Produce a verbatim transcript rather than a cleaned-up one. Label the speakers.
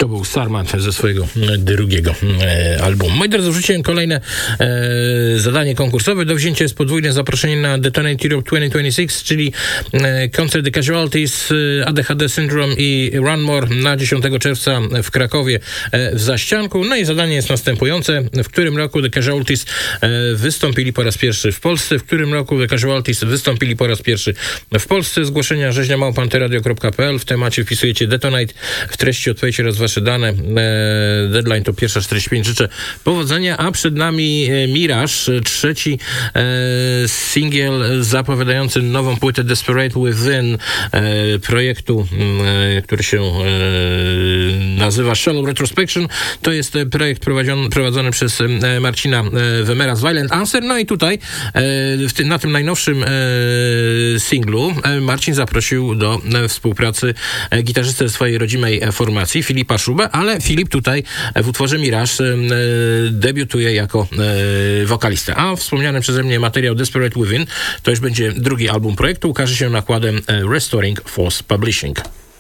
Speaker 1: To był Starman ze swojego drugiego e, albumu. Moi drodzy, wrzuciłem kolejne e, zadanie konkursowe. Do wzięcia jest podwójne zaproszenie na Detonate Europe dwa tysiące dwudziesty szósty, czyli e, koncert The Casualties, e, A D H D Syndrome i Run More na dziesiątego czerwca w Krakowie e, w Zaścianku. No i zadanie jest następujące. W którym roku The Casualties e, wystąpili po raz pierwszy w Polsce? W którym roku The Casualties wystąpili po raz pierwszy w Polsce? Zgłoszenia rzeźnia małpa antyradio kropka p l. W temacie wpisujecie Detonate. W treści odpowiecie oraz wasze dane. E, deadline to pierwsza czterdzieści pięć. Życzę powodzenia, a przed nami e, Mirage, trzeci e, singiel zapowiadający nową płytę Desperate Within e, projektu, e, który się e, nazywa Shallow Retrospection. To jest projekt prowadzony, prowadzony przez e, Marcina e, Wemera z Violent Answer. No i tutaj e, w tym, na tym najnowszym e, singlu e, Marcin zaprosił do e, współpracy e, gitarzystę swojej rodzimej e, formacji, Filipa Szubę, ale Filip tutaj w utworze Mirage e, debiutuje jako e, wokalista. A wspomniany przeze mnie materiał Desperate Within to już będzie drugi album projektu, ukaże się nakładem e, Restoring Force Publishing.